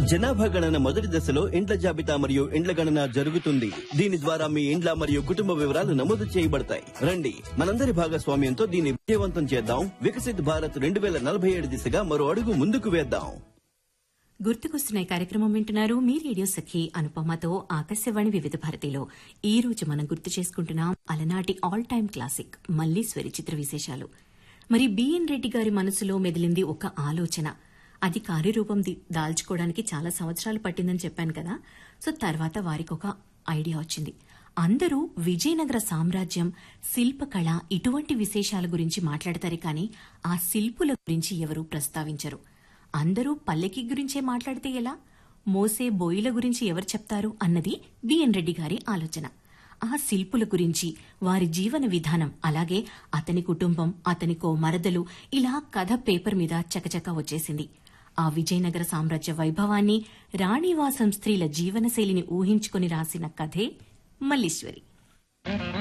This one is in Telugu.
జనాభా గణన మొదటి దశలో ఇండ్ల జాబితా మరియు ఇండ్ల గణన జరుగుతుంది. దీని ద్వారా మీ ఇండ్ల మరియు కుటుంబ వివరాలు నమోదు చేయబడతాయి. రండి, మనందరి భాగస్వామ్యంతో దీన్ని విజయవంతం చేద్దాం. వికసిత్ భారత్ 2047 దిశగా మరో అడుగు ముందుకు వేద్దాం. గుర్తుకొస్తున్న కార్యక్రమం వింటున్నారు. మీ రేడియో సఖి అనుపమతో ఆకాశవాణి వివిధ భారతిలో. ఈ రోజు మనం గుర్తు చేసుకుంటున్నాం అలనాటి ఆల్ టైమ్ క్లాసిక్ మల్లీశ్వరి చిత్ర విశేషాలు. మరి బిఎన్ రెడ్డి గారి మనసులో మెదిలింది ఒక ఆలోచన. అది కార్యరూపం దాల్చుకోవడానికి చాలా సంవత్సరాలు పట్టిందని చెప్పాను కదా. సో తర్వాత వారికి ఒక ఐడియా వచ్చింది. అందరూ విజయనగర సామ్రాజ్యం, శిల్పకళ ఇటువంటి విశేషాల గురించి మాట్లాడతారే కానీ ఆ శిల్పుల గురించి ఎవరూ ప్రస్తావించరు. అందరూ పల్లెకి గురించే మాట్లాడితే ఎలా, మోసే బోయిల గురించి ఎవరు చెప్తారు అన్నది బిఎన్ రెడ్డి గారి ఆలోచన. ఆ శిల్పుల గురించి, వారి జీవన విధానం, అలాగే అతని కుటుంబం, అతనికో మరదలు, ఇలా కథ పేపర్ మీద చకచకా వచ్చేసింది. ఆ విజయనగర సామ్రాజ్య వైభవాన్ని, రాణివాసం స్త్రీల జీవనశైలిని ఊహించుకుని రాసిన కథే మల్లీశ్వరి.